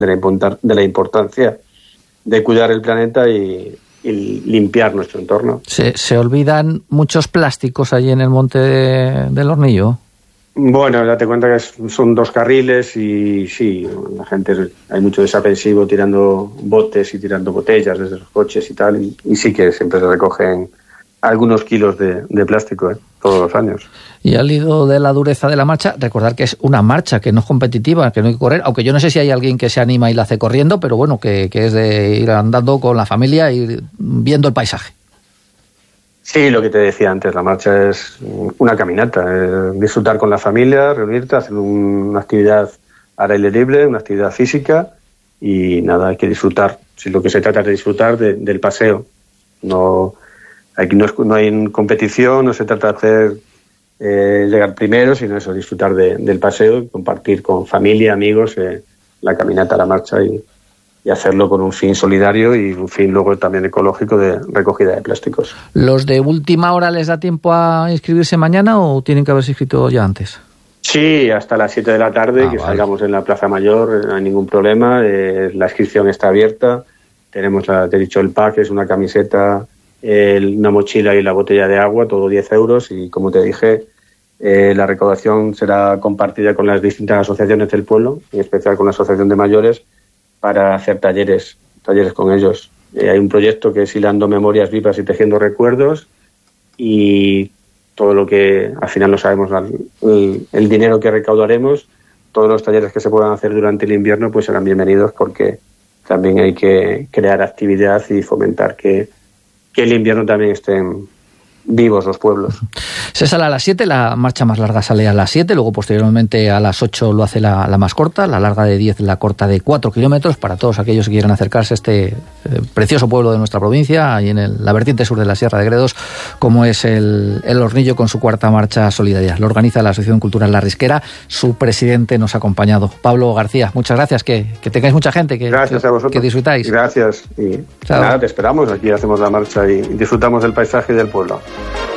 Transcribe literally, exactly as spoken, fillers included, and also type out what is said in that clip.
de la, importan- de la importancia de cuidar el planeta y, y limpiar nuestro entorno. ¿Se, se olvidan muchos plásticos allí en el monte de, del Hornillo? Bueno, date cuenta que es, son dos carriles y sí, la gente, hay mucho desaprensivo tirando botes y tirando botellas desde los coches y tal, y, y sí que siempre se recogen algunos kilos de, de plástico, ¿eh? Todos los años. Y al hilo de la dureza de la marcha, recordar que es una marcha, que no es competitiva, que no hay que correr, aunque yo no sé si hay alguien que se anima y la hace corriendo, pero bueno, que, que es de ir andando con la familia y ir viendo el paisaje. Sí, lo que te decía antes, la marcha es una caminata, eh, disfrutar con la familia, reunirte, hacer un, una actividad al aire libre, una actividad física y nada, hay que disfrutar. Si lo que se trata es de disfrutar de, del paseo, no, aquí no, es, no hay competición, no se trata de hacer eh, llegar primero, sino eso, disfrutar de, del paseo y compartir con familia, amigos, eh, la caminata, la marcha y, y hacerlo con un fin solidario y un fin luego también ecológico de recogida de plásticos. ¿Los de última hora les da tiempo a inscribirse mañana o tienen que haberse inscrito ya antes? Sí, hasta las siete de la tarde, ah, que vale. Salgamos en la Plaza Mayor, no hay ningún problema, eh, la inscripción está abierta, tenemos, la, te he dicho, el pack, es una camiseta, el, una mochila y la botella de agua, todo diez euros y como te dije, eh, la recaudación será compartida con las distintas asociaciones del pueblo, en especial con la Asociación de Mayores, para hacer talleres, talleres con ellos. Eh, hay un proyecto que es Hilando Memorias Vivas y Tejiendo Recuerdos y todo lo que, al final no sabemos, el, el dinero que recaudaremos, todos los talleres que se puedan hacer durante el invierno pues serán bienvenidos porque también hay que crear actividad y fomentar que, que el invierno también estén vivos los pueblos. Se sale a las siete, la marcha más larga sale a las siete, luego posteriormente a las ocho lo hace la, la más corta, la larga de diez, la corta de cuatro kilómetros, para todos aquellos que quieran acercarse a este eh, precioso pueblo de nuestra provincia, ahí en el, la vertiente sur de la Sierra de Gredos, como es el, el Hornillo con su cuarta marcha solidaria. Lo organiza la Asociación Cultural La Risquera, su presidente nos ha acompañado. Pablo García, muchas gracias, que, que tengáis mucha gente, que, gracias que, a vosotros. Que disfrutáis. Gracias, y nada, te esperamos, aquí hacemos la marcha y disfrutamos del paisaje y del pueblo.